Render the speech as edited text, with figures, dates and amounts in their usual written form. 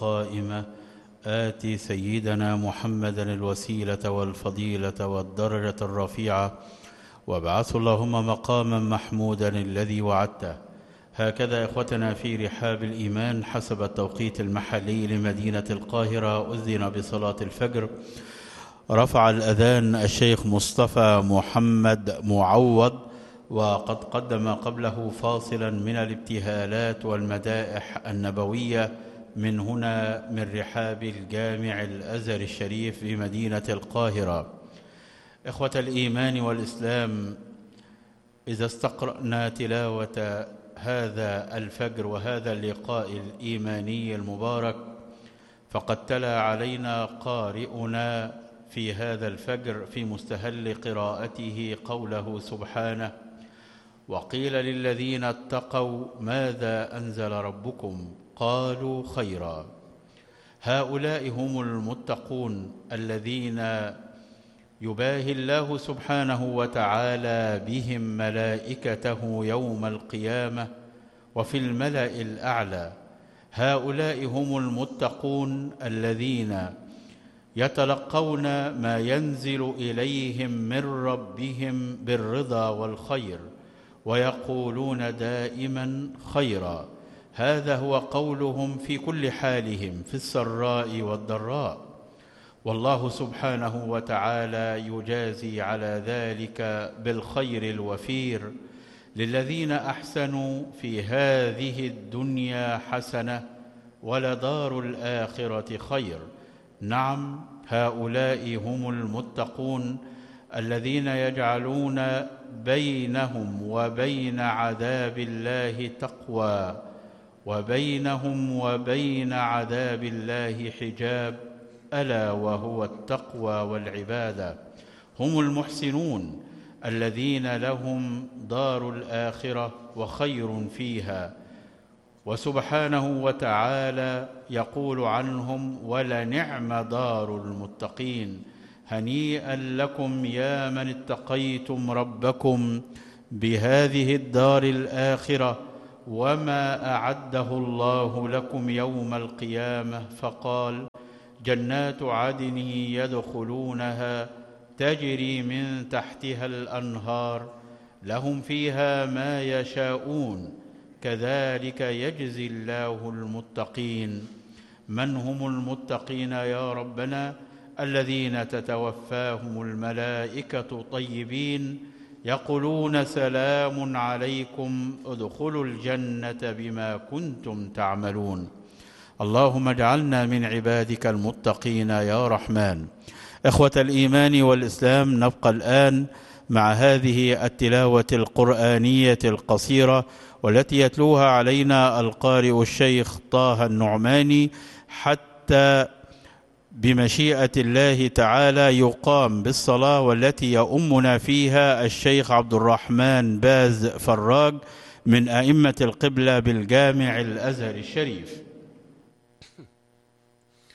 قائمة آت سيدنا محمدا الوسيلة والفضيلة والدرجة الرفيعة وابعثه اللهم مقاما محمودا الذي وعدته. هكذا إخوتنا في رحاب الإيمان حسب التوقيت المحلي لمدينة القاهرة أذن بصلاة الفجر. رفع الأذان الشيخ مصطفى محمد معوض، وقد قدم قبله فاصلا من الابتهالات والمدائح النبوية من هنا من رحاب الجامع الأزهر الشريف بمدينة القاهرة. إخوة الإيمان والإسلام، إذا استقرأنا تلاوة هذا الفجر وهذا اللقاء الإيماني المبارك، فقد تلا علينا قارئنا في هذا الفجر في مستهل قراءته قوله سبحانه: وقيل للذين اتقوا ماذا أنزل ربكم قالوا خيرا. هؤلاء هم المتقون الذين يباهي الله سبحانه وتعالى بهم ملائكته يوم القيامة وفي الملأ الأعلى. هؤلاء هم المتقون الذين يتلقون ما ينزل إليهم من ربهم بالرضا والخير ويقولون دائما خيرا. هذا هو قولهم في كل حالهم في السراء والضراء، والله سبحانه وتعالى يجازي على ذلك بالخير الوفير للذين أحسنوا في هذه الدنيا حسنة ولدار الآخرة خير. نعم، هؤلاء هم المتقون الذين يجعلون بينهم وبين عذاب الله تقوى، وبينهم وبين عذاب الله حجاب، ألا وهو التقوى والعبادة. هم المحسنون الذين لهم دار الآخرة وخير فيها، وسبحانه وتعالى يقول عنهم: ولنعم دار المتقين. هنيئا لكم يا من اتقيتم ربكم بهذه الدار الآخرة وما أعده الله لكم يوم القيامة. فقال: جنات عدن يدخلونها تجري من تحتها الأنهار لهم فيها ما يشاءون كذلك يجزي الله المتقين. من هم المتقين يا ربنا؟ الذين تتوفاهم الملائكة طيبين يقولون: سلام عليكم ادخلوا الجنة بما كنتم تعملون. اللهم اجعلنا من عبادك المتقين يا رحمن. إخوة الإيمان والإسلام، نبقى الآن مع هذه التلاوة القرآنية القصيرة والتي يتلوها علينا القارئ الشيخ طه النعماني، حتى بمشيئة الله تعالى يقام بالصلاة والتي يؤمنا فيها الشيخ عبد الرحمن باز فراج من أئمة القبلة بالجامع الأزهر الشريف.